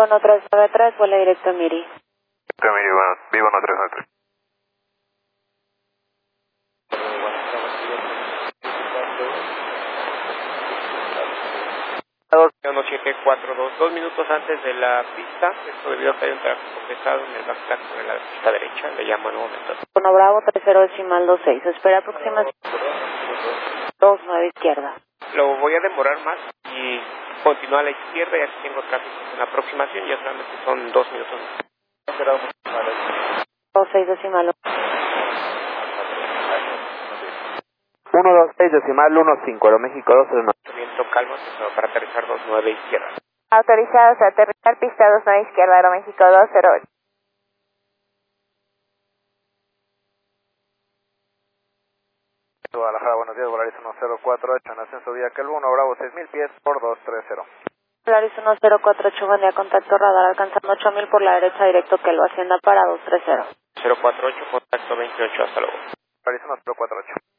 1393, vuela directo a Miri. Vivo 1393. Uno 742, 2 minutos antes de la pista, esto debido a que hay un tráfico pesado en el backtrack sobre la pista derecha, le llamo a nuevo momento. 1 Bravo 30 espera aproximación 29 izquierda. Lo voy a demorar más y continúa a la izquierda y aquí tengo tráfico en la aproximación, ya solamente son 2 minutos. 6 decimal 126 decimal 15, Aeroméxico 209. Viento calmo, para aterrizar 29 izquierda. Autorizados a aterrizar pista 29 izquierda, Aeroméxico 208. Guadalajara, buenos días, Volaris 1048, en ascenso vía Calvo 1 Bravo 6000 pies por 230. Volaris 1048, buen día, contacto radar alcanzando 8000 por la derecha directo Kelvo, Hacienda para 230. 048, contacto 28, hasta luego. Volaris 1048.